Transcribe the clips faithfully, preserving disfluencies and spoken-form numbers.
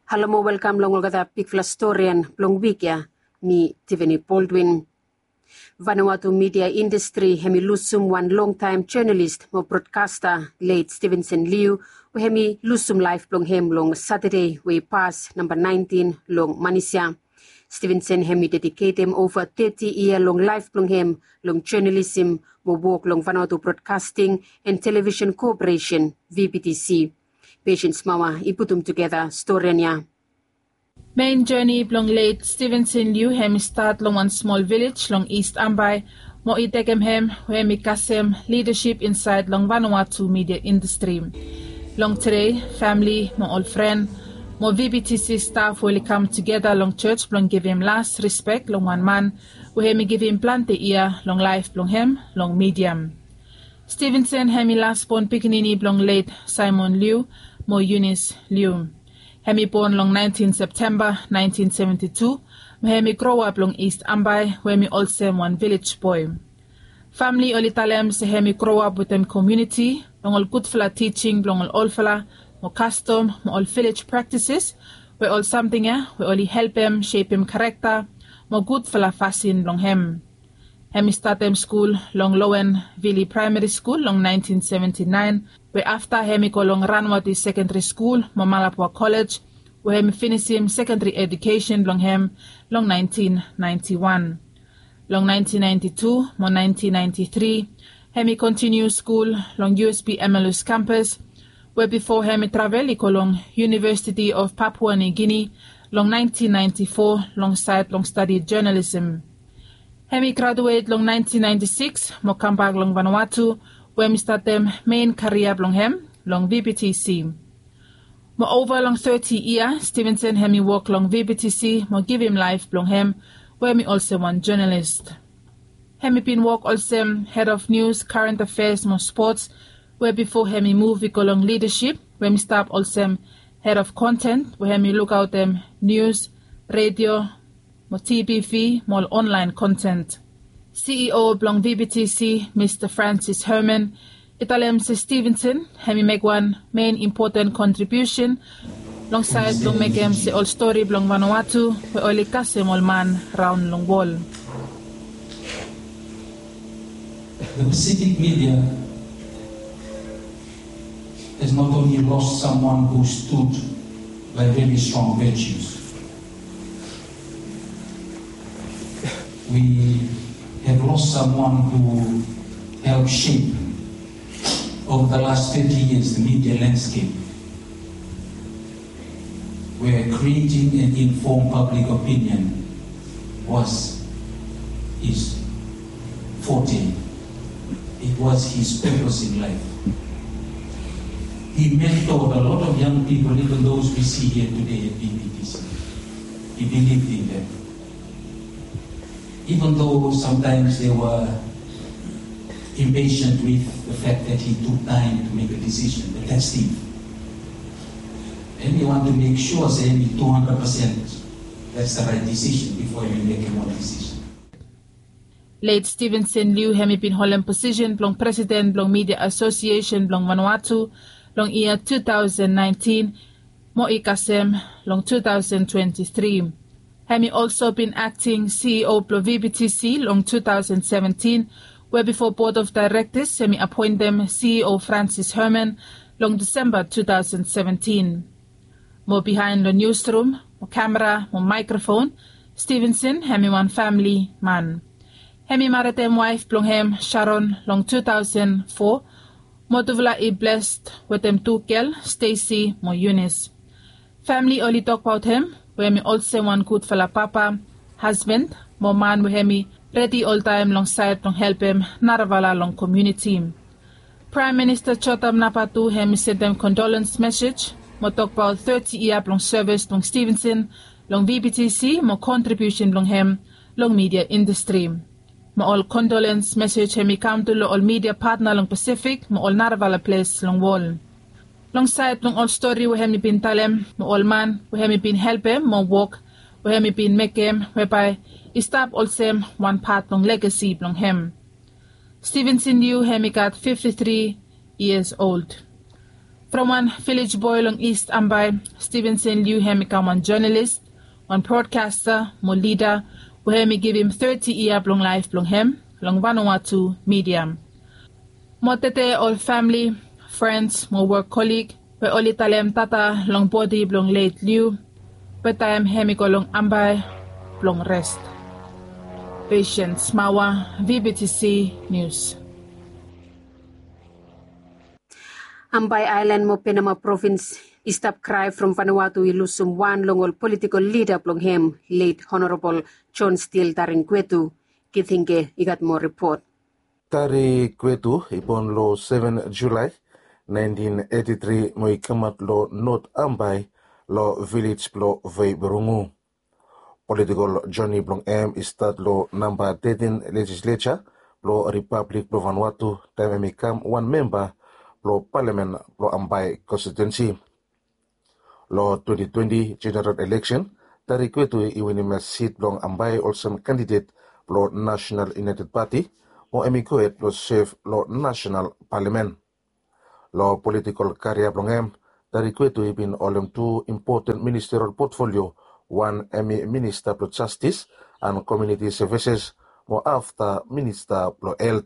Hello mo welcome long olgada Pikfla Storian long weekya mi Tiffany Baldwin. Vanuatu media industry hemi lusum one long-time journalist mo broadcaster late Stevenson Liu we hemi lusum live long hem long Saturday we pass number nineteen long Manisya. Stevenson hemi dedicate him over thirty year long life long hem long journalism mo work long Vanuatu Broadcasting and Television Corporation V B T C. Patients mawa iputum together storianya. Main journey long late Stevenson Liu hemi start long one small village long East Ambai mo itegem hem hemi kasem leadership inside long Vanuatu media industry. Long today family mo old friend mo V B T C staff will come together long church long give him last respect long one man we hemi give him plenty ear long life long him long medium. Stevenson hemi last born pikinini long late Simon Liu mo Eunice Liu. Hemi born long nineteenth September nineteen seventy-two. Hemi grow up long East Ambai where me also one village boy. Family oli talem se hemi grow up with them community long all good fella teaching long all old fella mo custom mo all village practices we all something eh we only help him shape him character mo good fella fasin long hem. Hemi start them school long Lowen Valley Primary School long nineteen seventy-nine. Where after hemi go long Ranwati Secondary School, mo Malapua College, where hemi finish him secondary education long hem long nineteen ninety-one. Long nineteen ninety-two, mo nineteen ninety-three, hemi continue school long U S B M L S campus, where before hemi travel ko long University of Papua New Guinea long nineteen ninety-four, long side long study journalism. Hemi graduate long nineteen ninety-six, mo come back long Vanuatu, where me start them main career long hem, long V B T C. Mo over long thirty year, Stevenson hemi work long V B T C, mo give him life long hem, where me also one journalist. Hemi been work also head of news, current affairs, mo sports, where before hemi move we go long leadership, where me start also head of content, where hemi look out them news, radio, mo T V V, mo online content. C E O of long V B T C, Mister Francis Herman, Italem se Stevenson, hemi make one main important contribution, alongside long make him se all story long Vanuatu, we only kasem all man round long wall. The Pacific media has not only lost someone who stood by very strong virtues. We have lost someone who helped shape over the last thirty years the media landscape, where creating an informed public opinion was his forte. It was his purpose in life. He mentored a lot of young people, even those we see here today at V B T C. He believed in them. Even though sometimes they were impatient with the fact that he took time to make a decision, but that's Steve. And we want to make sure, say, two hundred percent that's the right decision before we make one decision. Late Stevenson Liu hemi been holding position long president long Media Association long Vanuatu long year two thousand nineteen, mo ikasem long two thousand twenty-three. Hemi also been acting C E O of V B T C long two thousand seventeen, where before board of directors hemi appoint them C E O Francis Herman long December two thousand seventeen. More behind the newsroom, more camera, more microphone, Stevenson hemi one family man. Hemi maritime wife long hem Sharon long two thousand four, mo duvla i blessed with them two girl Stacy mo Eunice. Family only talk about him. Where me also one good fella papa, husband, mo man we hemi ready all time long side long help him Naravala long community. Prime Minister Chotam Napatu hemi sent them condolence message, mo talk about thirty year long service long Stevenson, long V B T C, mo contribution long him, long media industry. Mo all condolence message hemi come to lo all media partner long Pacific, mo all Naravala place long wall. Alongside long all story we hemi been talem, mo all man, we hemi been help him, mo walk, we hemi been make him, whereby he stop also one part long legacy long him. Stevenson Liu hemi got fifty-three years old. From one village boy long East Ambai, Stevenson Liu Hemi become one journalist, one broadcaster, more leader, where Hemi give him thirty year long life long him, long Vanuatu medium. More tete all family, friends, more work colleague, where all Italem tata long body long late Liu, but I am Hemi go long Ambai, long rest. Patience Mawa, V B T C News. Ambay Island mo Panama Province istap cry from Vanuatu ilusum one longol political leader plong hem late Honorable John Steele Taringkwetu kithinge igat mo report. Taringkwetu ipon lo seven July nineteen eighty-three mo ikamat lo North Ambay lo village plo Vai Berungu. Political journey plong M istat lo number thirteen legislature plo Republic plo Vanuatu time mikam one member lo Parliament lo Ambay constituency. Lo twenty twenty general election, Taringkwetu iwinim seat long Ambay also candidate lo National United Party mo emikoet lo serve lo National Parliament. Lo political career long em, Taringkwetu ibin olem two important ministerial portfolio, one Emmy Minister pro Justice and Community Services mo after Minister pro Health.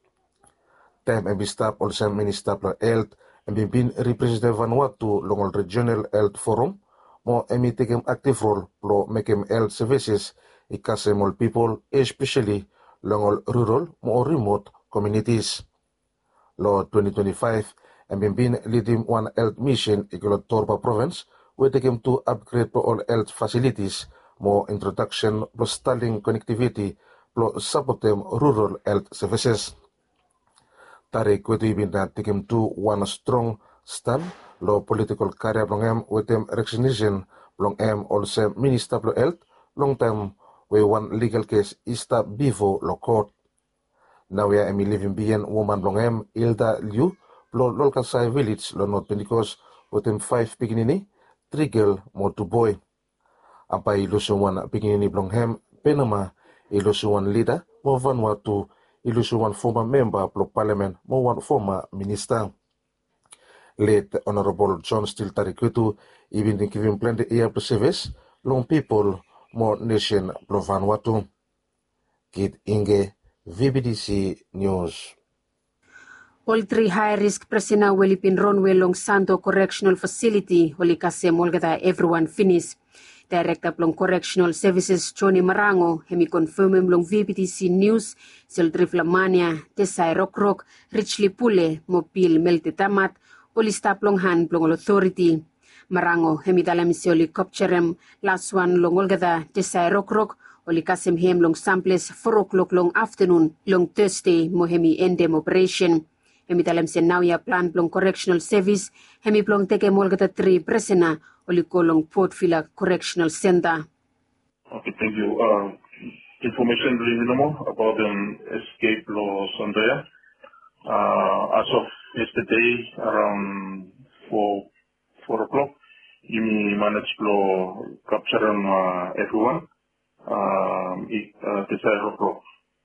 Time Emmy staff also Minister pro Health and been represented Vanuatu long Regional Health Forum mo Emmy taking active role pro making health services ikasem all people especially long rural mo remote communities. Lo twenty twenty-five and been leading one health mission ikolo Torba province we take him to upgrade pro all health facilities mo introduction pro Starlink connectivity pro support them rural health services. Taringkwetu ibin na take him to one strong stand lo political career long em with them recognition long em also Minister pro Health long time we one legal case ista before lo court. Now we are emi living being woman long em Ilda Liu lo Lolkasai village lo North Pentecost with them five pikinini, three girl mo two boy. Apa ilusuan pikinini long em Panama ilusuan leader mo Vanuatu ilusuan former member of Parliament mo one former minister. Late Honorable John Steele Taringkwetu even giving plenty air to service long people more nation pro Vanuatu. Kit Inge, V B D C News. All three high-risk prisoners will be Ronwell long Santo Correctional Facility wali kasi molgata everyone finish. Director plong Correctional Services Johnny Marango hemi confirm long V B T C News Sildrif Lamania Tesay Rokrok Richly Pule Mopil Melte Tamat Olista plong Han plong authority. Marango hemi dalam si helicopterem last one long olgada Tesay Rokrok oli kasem hem long samples four o'clock long afternoon long Thursday mo hemi endem operation. Hemi dalam si nauya plan plong Correctional Service hemi plong teke molgada three presena oli kolong Port Vila Correctional Center. Okay, thank you. Uh, information minimal about the um, escape loss on there. Uh, as of yesterday, around four four o'clock, you managed to capture uh, everyone. Um, it, uh, the side of rock.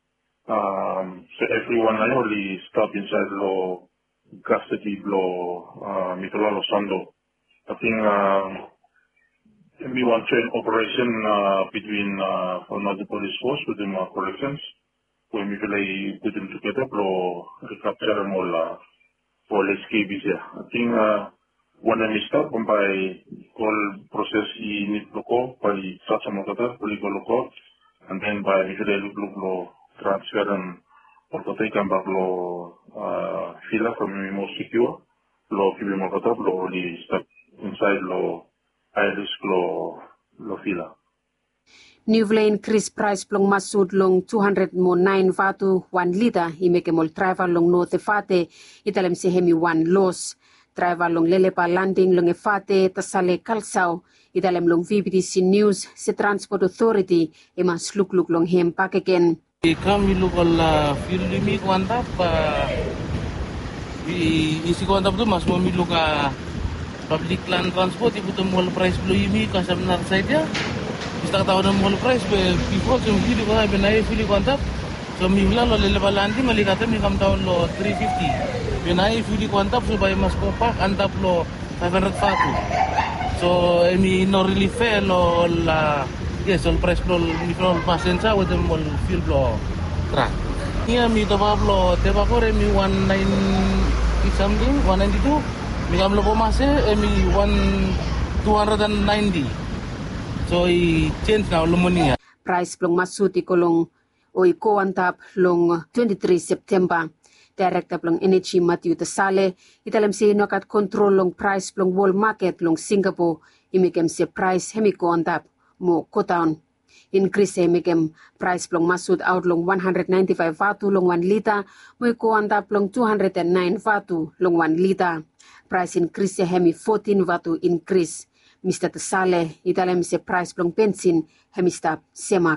Um, so everyone I only stop inside lo custody lo uh, Mitola lo Sando. I think uh, we want joint operation uh, between uh, Vanuatu Police Force with the uh, corrections. When we really put them together, pro recapture them all uh, for escape here. I think uh, one of them stop by all process in local by such a motor, political local, and then by usually look look transfer them or take them back lo uh, fila from more secure. Lo kibi mo kata lo li stop inside lo iris lo lo fila. New Lane Chris Price plong masud long two hundred mo nine vatu one liter imeke mol driver long north fate italem si hemi one loss driver long lelepa landing long efate tasale kalsao italem long V B T C News se Transport Authority ema slukluk long hem pakeken. Kami local field limit kuantap isi kuantap tu mas mami luka public land transport ibu tu mall price belum ini kasar benar saja. Kita tahu nama mall price before sem video kan benai video kuantap So mi hula lo lele balandi mali kata mi kam down lo three fifty. Yunai if you kuantap so bay mas kopak antap lo five hundred fatu. So emi no really fair lo la yes all price lo mi lo pasensa with them all fuel lo track. Here mi to Pablo te bakore mi one nine something one ninety two. Mi kam lo pomase emi one two hundred ninety. So I change now lo monia. Price plong masuti kolong o iko antap long twenty-three September. Director plong Energy Matthew Tasale italam si nokat control long price plong world market long Singapore imikem si price hemiko antap mo kotaon. Increase hemikem price plong masud out long one hundred ninety-five vatu long one liter mo iko antap long two hundred nine vatu long one liter. Price increase hemi fourteen vatu increase. Mister Tasale italam si price plong bensin hemistap semak.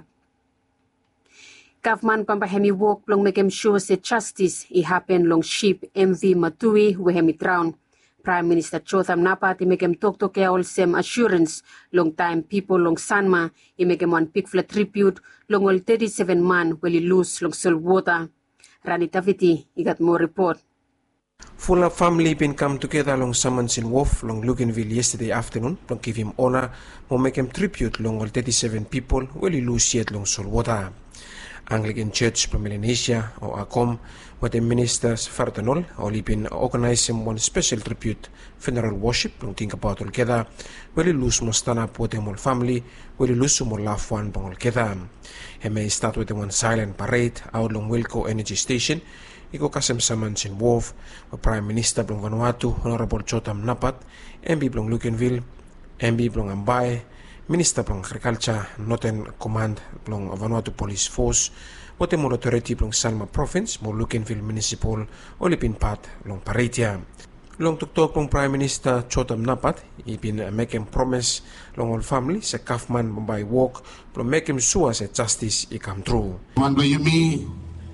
Government pampahemi walk long mekem sure se justice i happen long ship M V Matui we hemi drown. Prime Minister Chotham Napat i mekem tok tok all sem assurance long time people long Sanma i mekem one big flat tribute long all thirty-seven man will lose long salt water. Rani Taviti i got more report. Full family been come together along Summons in Wharf long Luganville yesterday afternoon long give him honor mo make him tribute long all thirty-seven people will lose yet long salt water. Anglican Church from Melanesia or ACOM with the ministers Fartanol only been organizing one special tribute funeral worship long think about together will lose mo stand up with them all family will lose mo loved one bang together. He may start with the one silent parade out long Wilco Energy Station. Iko kasem Summons in Wharf with Prime Minister Blong Vanuatu Honorable Chotham Napat, M B Blong Luganville, M B Blong Ambai, Minister Blong Agriculture, Northern Command Blong Vanuatu Police Force, Watemur Authority Blong Salma Province, Mo Luganville Municipal, Olipin Pat Long Paratia. Long tuktok Blong Prime Minister Chotham Napat, ipin making promise long all family sa Kaufman Mumbai walk, Blong making sure sa justice i come true. One by you me,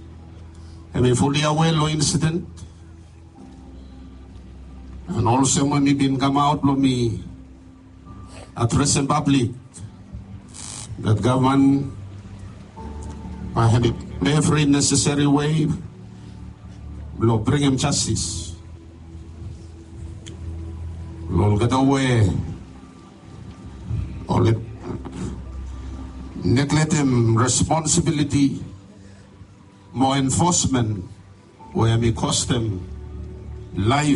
I mean fully aware of incident, and also when me been come out from me. Address in public that government by having every necessary way will bring him justice. Will get away or neglect him responsibility, more enforcement where may cost them life,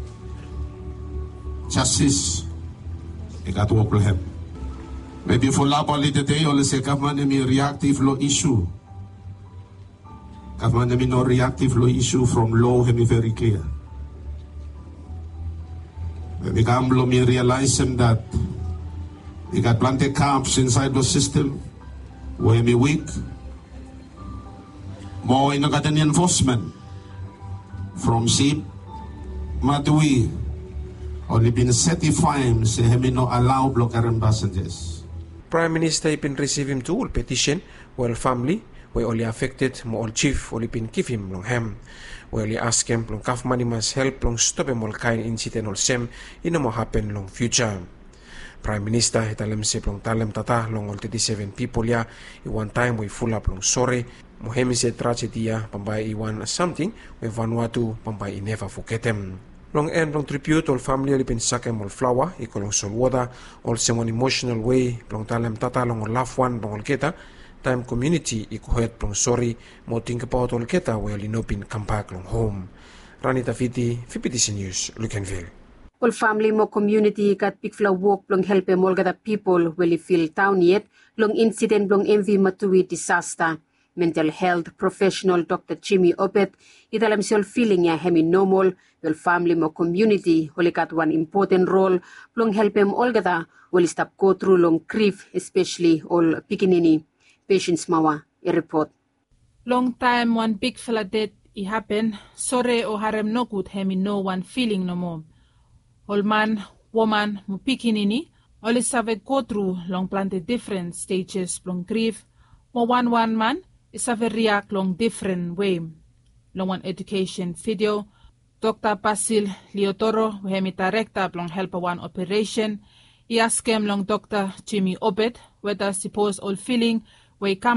justice. Got to him. Maybe for la pali today, all say government may reactive law issue. Government may no reactive law issue from law. He very clear. Maybe government may realize him that he got plenty camps inside the system where he weak. More in the enforcement from Sip Madui. Only been certifying say he may not allow blocker passengers. Prime Minister been receive him to all petition while family were only affected mo all chief only been give him long hem. We only ask him long kaf money must help long stop him all kind incident all same in no more happen long future. Prime Minister italam se long talem tata long all thirty-seven people ya i one time we full up long sorry mo hemi se tragedy ya pambay iwan something we Vanuatu pambay never forget him. Long end long tribute all family all been sakem all flower equal long sol water all someone emotional way long talem tata long all loved one long all keta time community equal head long sorry mo think about all keta we only no been come back long home. Rani Taviti, V P T C News, Luganville. All family mo community kat pikfla walk long help em all gada people will feel town yet long incident long M V Matui disaster. Mental health professional Doctor Jimmy Obet italam siol feeling ya hemi normal well family mo community holi kat one important role long help em all gada will stop go through long grief especially all pikinini patients mawa a report. Long time one big fella dead it happen sore o harem no good hemi no one feeling no more. All man woman mo pikinini all save go through long planted different stages long grief mo one one man is have react long different way. Long one education video, Doctor Basil Leotoro, who hemi director long help one operation. He asked him long Doctor Jimmy Obet whether suppose all feeling way come out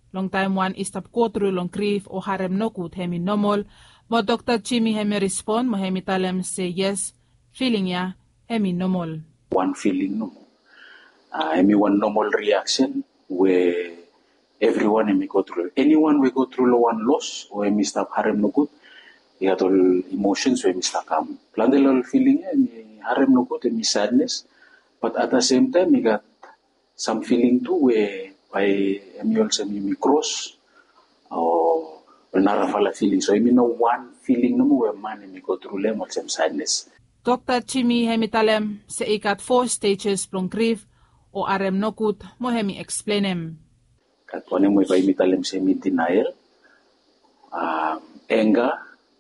long time one istap ko through long grief o harem nokut hemi normal. Mo Doctor Jimmy hemi respond mo hemi talem say yes, feeling ya hemi normal. One feeling no. Uh, hemi one normal reaction where everyone hemi go through. Anyone we go through one loss or hemi stop harem nokut. You got all emotions where hemi stop come. Plandel feeling hemi harem nokut hemi sadness. But at the same time, we got some feeling too where by hemi also hemi cross or narafala feeling. So hemi no one feeling no more man hemi go through them also sadness. Doctor Jimmy hemi talem se ikat four stages plong grief o arem nokut mo hemi explain him. Kat one mo by hemi talem se hemi denial, um, anger,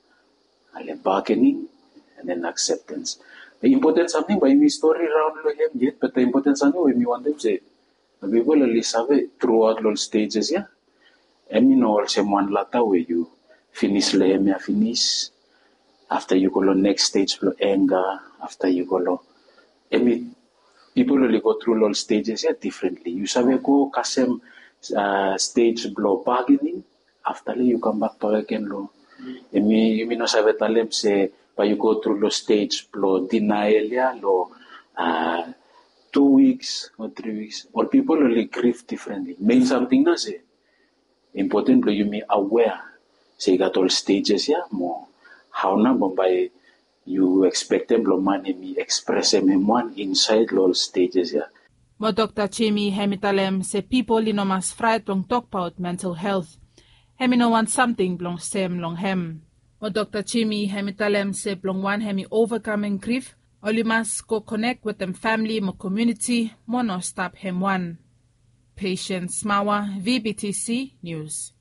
and bargaining, and then acceptance. The important something by me story around lo him yet, but the important something when me want them say, the people only save throughout all stages, yeah. I mean, all same one lata where you finish le him, finish. After you go to next stage, lo anger. After you go to, I mean, people only go through all stages, yeah, differently. You save go kasem uh, stage blow bargaining. After you come back to again lo. I mean, you mean no save talem say. But you go through the stage, lo denial, yeah, lo uh, two weeks or three weeks. All people only grieve differently. Mean something na say. Important lo you be aware. Say you got all stages, yeah, more. How na by you expect them lo man me express them one inside all stages, yeah. Mo Doctor Jimmy hemitalem say people you know must fright long talk about mental health. Hemi no want something long same long hem. Mo Doctor Jimmy hemitalem se plong one hemi overcoming grief. Only must go connect with them family, mo community, mo no stop him one. Patience Mawa, V B T C News.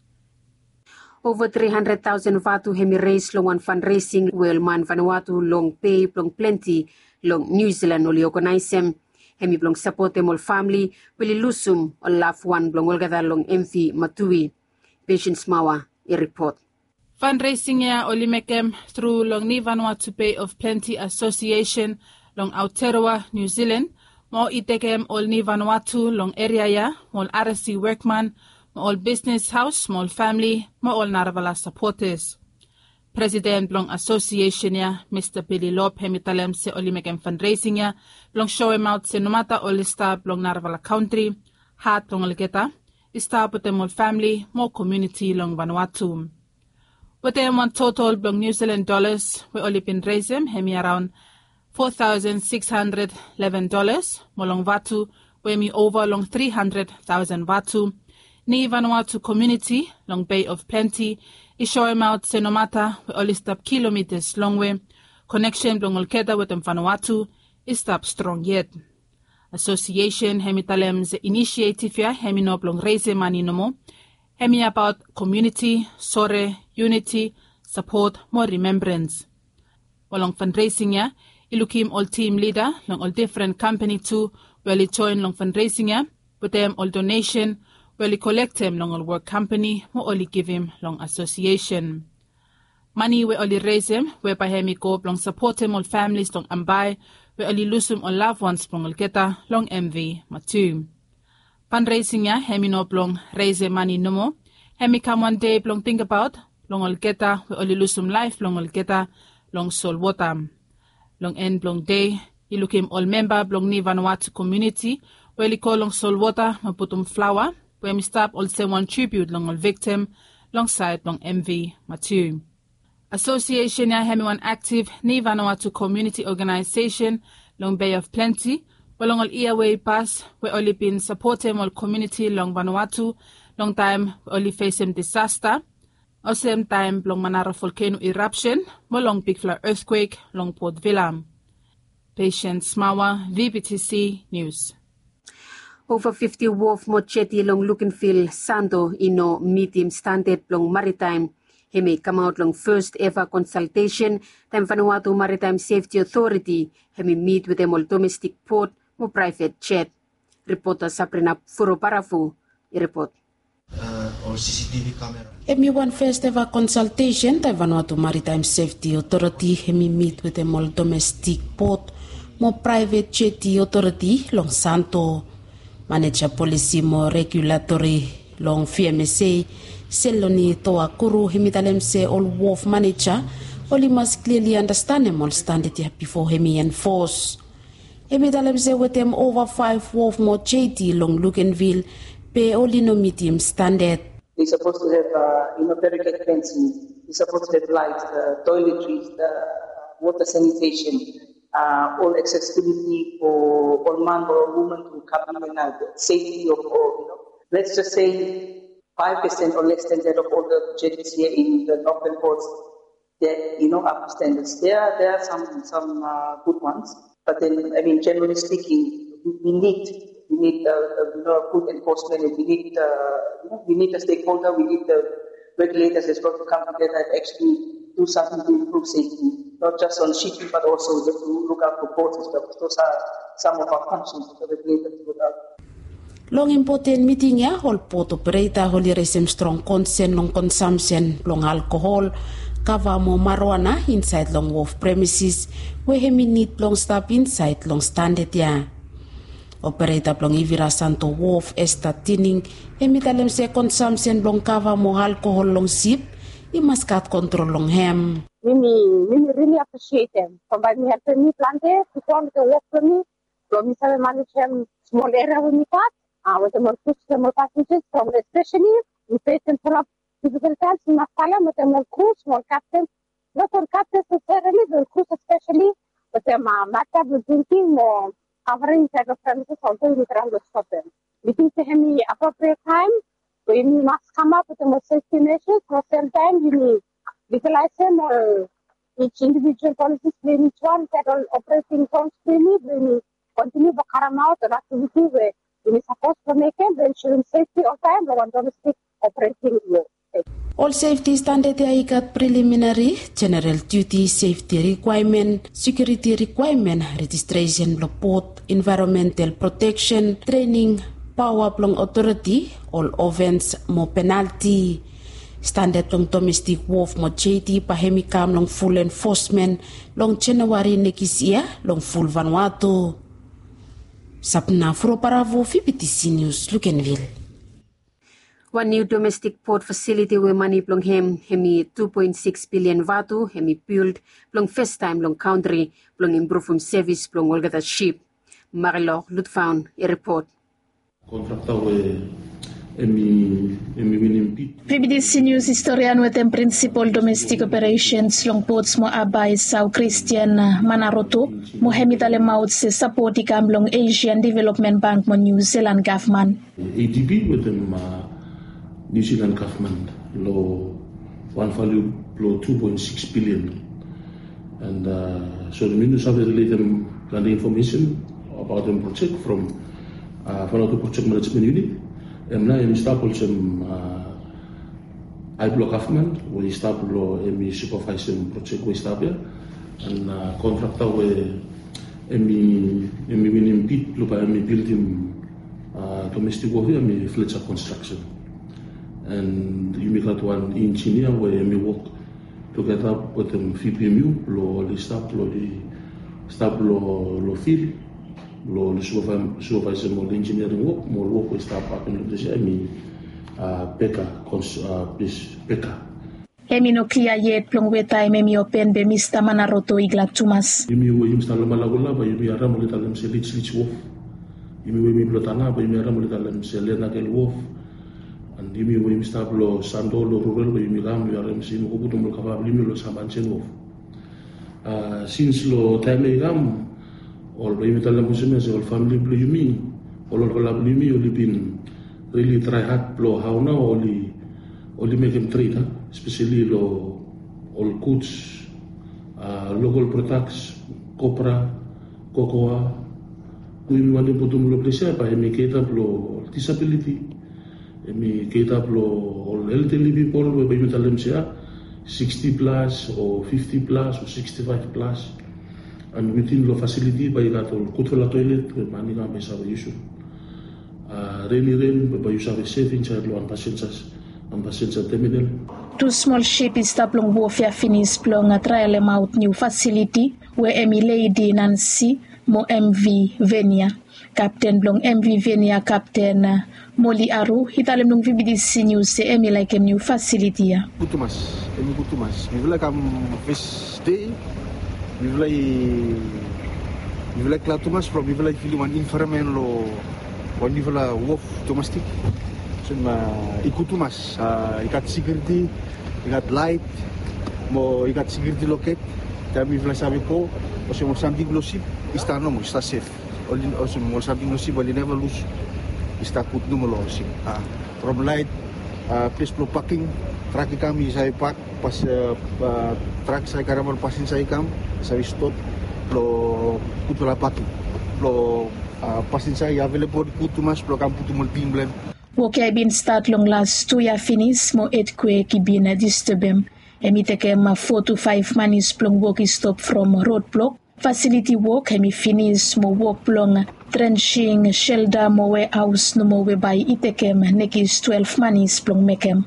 Over three hundred thousand Vatu hemi raise long one fundraising well man Vanuatu long pay plong plenty long New Zealand only organize them. Hemi plong support them all family, will lusum or laugh one plong olgada long M V Matui. Patience Mawa, a report. Fundraising ya olimekem through long ni Vanuatu Pay of Plenty Association long Aotearoa, New Zealand. Mo itekem ol ni Vanuatu long area ya, mol R S C workman, mo all business house, small family, mo all Naravala supporters. President long association ya, Mister Billy Lop hemitalem se olimekem fundraising ya, long show him out se numata all stab long Naravala country, hat long olgeta, stab with them all family, mo community long Vanuatu. With them one total long New Zealand dollars, we only been raising hemi around four thousand six hundred eleven dollars. Molong Vatu, we me over long three hundred thousand Vatu. Ni Vanuatu community, long Bay of Plenty, is showing out se no matter we only stop kilometers long way. Connection long Olkeda with them Vanuatu is stop strong yet. Association hemi talem the initiative ya hemi no long raise money no more. Hemi about community, sore, unity, support, more remembrance. Along fundraising ya, ilukim all team leader, long all different company too, where join long fundraising ya, with them all donation, where collect them long all work company, or only give him long association. Money we only raise him, whereby hemi go long support him all families long ambai, we only lose him all loved ones long all geta long M V matu. Fundraising ya, hemi no plong raise money no more. Hemi come one day plong think about, long ol geta, we only lose some life, long ol geta, long sol water. Long end plong day, you look him all member plong ni Vanuatu community, where he call long sol water, ma putum flower, where me stop all say one tribute long ol victim, long side long M V matu. Association ya hemi one active ni Vanuatu community organization, long Bay of Plenty, Long all year way pass, we only been supporting all community long Vanuatu, long time we only facing disaster. At same time, long Manara volcano eruption, more long Big Flood earthquake, long Port Vila. Patience Mawa, V B T C News. Over fifty Wharf Mocheti long Lukenfield Santo ino meeting standard long maritime. He may come out long first ever consultation. Time Vanuatu Maritime Safety Authority. He may meet with them all domestic port or private jet. Reporter Sabrina Furoparafu. Report. Uh, or C C T V camera. Hemi one first ever consultation. Time Vanuatu Maritime Safety Authority. He may meet with them all domestic port more private jet authority long Santo. Manager policy more regulatory long F M S A Seloni toa kuru himitalemse all wharf manager Oli must clearly understand them all standard before him enforce. Himitalemse with them over five wharf more J T long Luganville pay only no medium standard. They're supposed to have uh, you know barricade fencing. They're supposed to have lights, the toiletries, the water sanitation, uh, all accessibility for all man or woman to come in and out, safety of all. You know, let's just say five percent or less than that of all the jetties here in the northern ports, they're you know up to standards. There are there are some some uh, good ones, but then I mean generally speaking, we need. We need uh, you know, good enforcement, and we need uh, you know, we need the stakeholder, we need the regulators as well to come together and actually do something to improve safety, not just on shipping, but also to look out for ports as well. Those are some of our functions for the regulators to look out. Long important meeting ya, whole port operator wholly resem strong concern long consumption long alcohol, cover more marijuana inside long wharf premises, where he need long stop inside long standard ya. Operator blong Ivira Santo Wharf esta tining emitalem se consumption blong kava mo alcohol long sip I maskat control long hem. We we really appreciate them. Somebody had to me planted to come to work for me. So we have managed them small area with me part. Uh, with the more push the more passengers from especially we face them full of difficult times in Masala with the more crew, small captains. Not all captains necessarily, but crews especially with them uh, matter with drinking more. Covering inside of premises also we try to stop them. We think to him the appropriate time, we must come up with the most safety measures. For some time, we need legalize them or each individual policies play each one that all operating zones freely. We need continue to carry out an activity where we are supposed to make them, ensuring safety of time or domestic operating law. All safety standards are got preliminary, general duty, safety requirement, security requirement, registration, port, environmental protection, training, power plong authority, all offense mo penalty. Standard long domestic wharf mo J T pahemikam long full enforcement long January next year long full Vanuatu. Sapna Furo Paravo F B T C News, Luganville. One new domestic port facility we money plong hem hemi two point six billion vatu hemi build plong first time long country plong improve service plong olgata ship. Marilo Lutfound a report. Contractor we emi emi winning P B D C News historian with them principal domestic operations long ports mo abay Sao Christian Manaroto mo hemi tale maut se support ikam long Asian Development Bank mo New Zealand government. A D B with them uh, New Zealand government law one value law two point six billion, and uh, so the minister have related the information about the project from uh, Vanuatu Project Management Unit. And now we start some uh, I block government we start law we supervise some project we start here and uh, contractor we we we winning bid lupa we building uh, domestic work here we Fletcher construction. And you make that one engineer where we work together with them F P M U, lo the staff, lo the staff, lo lo field, lo the supervisor, more engineering work, more work with staff up in the same Pekka, this Pekka. Emi no clear yet plong weta emi open be Mister Manaroto igla tumas. Imi we imi stala malagola ba imi aram le talem se lich lich wolf. Imi we imi blotana ba imi aram le talem se lena gel wolf. And imi we imi stablo sando lo rural ba imi ram yo aram se mo kubutum lo kava imi lo sabanchen wolf. Uh, since lo time ram all ba imi talem musime se all family blo imi all all la imi oli bin really try hard blow how now only only make them trade, huh? Especially lo all goods, uh, local products, copra, cocoa. We want to put them lo pressure, but we cater lo disability, we cater lo all elderly people. We may tell them say sixty plus or fifty plus or sixty-five plus, and within the facility by that all good for the toilet, we money can be saved issue. Rainy rain, but you have a safe inside lo and patients. Two small ships is taplong warfare finish plong a trial out new facility where Emi Lady Nancy mo M V Venia. Captain blong M V Venia Captain Moli Aru hitalem long V B D C News se emi like em new facility ya. Kutumas, emi kutumas. Mi vela kam first day, mi vela mi vela klatumas from mi vela fili one environment lo one mi vela wolf domestic. So ma ikutumas, ikat security, ikat light, mo ikat security loket. Kami vela sabi ko, o mo something lo sip, ista no mo, ista safe. Olin o mo something lo sip, oli never lose. Ista put no mo lo sip. Ah, from light, uh, place pro parking, truck kami saya park pas uh, uh, truck saya karamar pasin saya kam, saya stop lo put la parking. Lo uh, pasin saya available put mas pro kam put mo timblem. Woke ay bin start long last two ya finish mo eight kwe ki bin disturbem. Emi teke ma four to five manis plong walk stop from road block. Facility work emi finish mo walk plong trenching shelter mo warehouse no mo we by itekem nekis twelve manis plong mekem.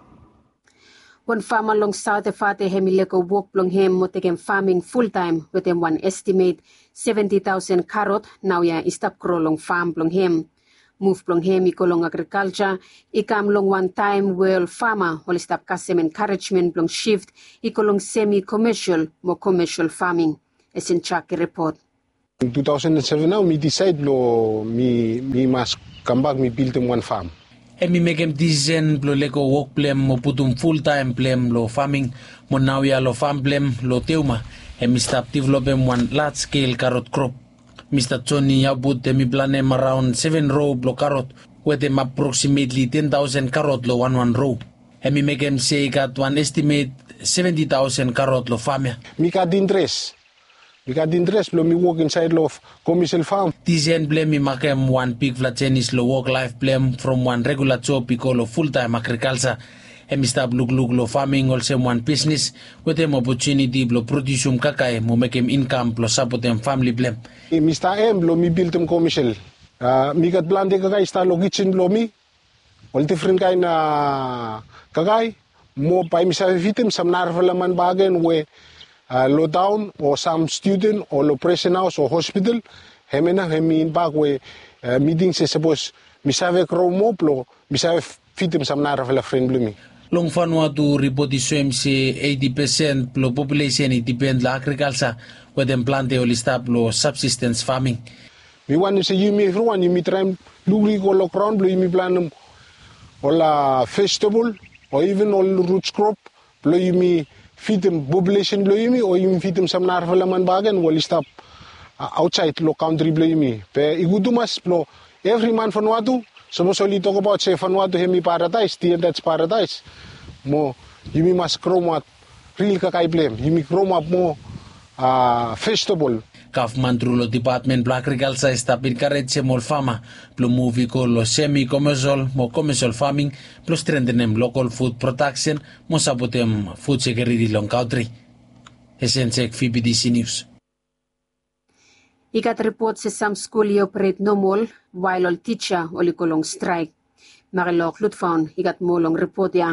One farmer long south of Fate hemileko work plong hem mo tekem farming full time with them one estimate seventy thousand carrot now ya istap kro long farm plong hem. Move plong hem ikolong agriculture, ikam long one time well farmer, wal stop kasem encouragement plong shift, ikolong semi-commercial, mo commercial farming. Esin Chaki report. In two thousand seven now, me decide lo, me, me must come back, me build them one farm. Emi mekem dizen lo leko work plem mo putum full time plem lo farming, mo now ya lo farm plem lo teuma, emi stop developing one large scale carrot crop. Mister Tony Yabut emi planem around seven row blo carrot, with them approximately ten thousand carrot lo one one row. Emi mekem say got one estimate seventy thousand carrot lo farm. Mi got interest. Mi got interest lo mi work inside lo commercial farm. Tizen blame mi makem one pig flatenis lo work life blame from one regular job lo full time agriculture. Emi stab look look lo farming also one business with them opportunity blo produce um kakai mo mekem income blo support them family blame. Mister M lo mi build them commercial. Uh, mi gat blande kakai sta lo kitchen lo mi. All different kind na kakai mo pa mi sa fitem sam narvalaman bagen we uh, low down or some student or low prison house or hospital. Hemena hemi in back we uh, meeting se suppose mi sa ve kro mo plo mi sa fitem sam narvala friend lo mi. Long Vanuatu report is say eighty percent lo population it depend la agriculture with them plante o listap lo subsistence farming. We want to say you me everyone you me try lugri ko lo crown blo you me plan or la vegetable or even all roots crop blo you me feed them population blo you me or you me feed them some narvala man bagan will stop uh, outside lo country blo you me. Pe igudumas blo every man Vanuatu. So we only talk about say Vanuatu hemi paradise, the that's paradise. Mo you must chrome up real kakai blame. You chrome up more uh, vegetable. Government through lo department blo agriculture stop encourage mol farmer blo movie ko lo semi commercial mo commercial farming plus strengthen local food production mo sabotem food security long country. Esensek V B D C News. Ikat report sa some school operate normal while all teacher oli kolong strike. Marilok Lutfon ikat mo long report ya.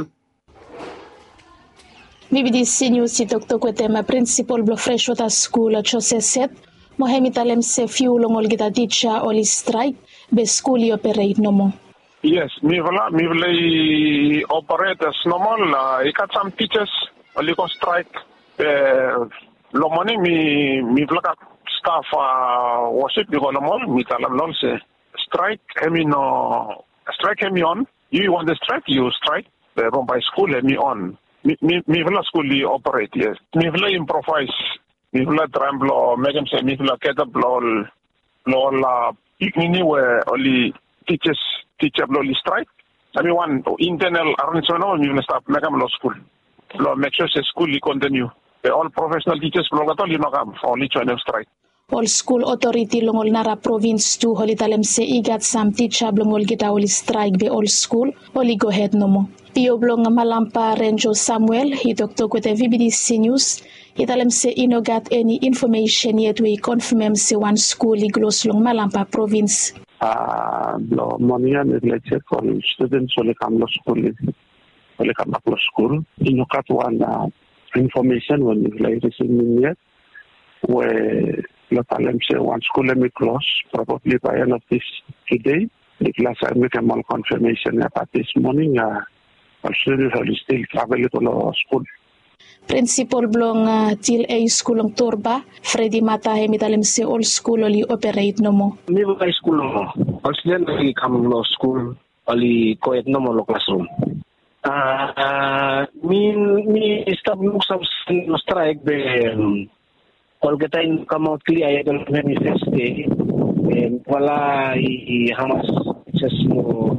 V B D C News si Doctor Kwetema principal blo Freshwater School Chose Set mohemitalem se few long ol gita teacher oli strike be school operate normal. Yes, mi vela mi vela operate as normal. Uh, ikat some teachers oli ko strike. Uh, lo money mi mi vela staff uh, worship di kono mol mi talam non se strike hemi no strike hemi on you want the strike you strike the uh, by school hemi on mi mi mi vela school li operate yes mi vela improvise mi vela tremblo megam se mi vela keta blo lo la ikni we only teachers teacher blo li strike I mean one internal arrangement mi vela stop megam lo school lo make sure se school li continue the all professional teachers blo gato li no kam only join strike. All school authority longol nara province tu holitalem se igat sam teacher blongol gita oli strike be all school oli go ahead no mo. Pio blong Malampa Renjo Samuel hi doctor kote V B D C News italem se inogat any information yet we confirm se one school iglos long Malampa province. Ah lo monia ne leche kon students oli kam lo school oli kam lo school inogat one uh, information when you like receiving yet we Lo talem se one school emi close probably by end of this today. The class I make a mal confirmation about this morning. Uh, also still traveling to the school. Principal blong uh, til A school ng Turba, Freddy Mata hemitalem se all school oli operate no mo. Mi ba school no. Also then we come lo school oli koet no mo lo classroom. Ah uh, mi mi stop look some no strike be um, all the time come out clear ay don manifest eh wala i hamas just mo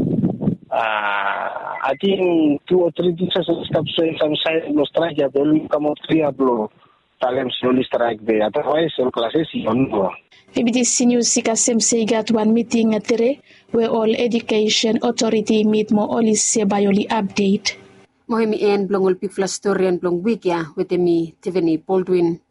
ah I think two or three teachers stop showing some sign no strike ya don come out clear blow talem slowly strike be otherwise all classes on no. B B C News sikasem se got one meeting at tere where all education authority meet mo olis se bayoli update. Mohemi en blongol piflastorian blong wikya with me Tiffany Baldwin.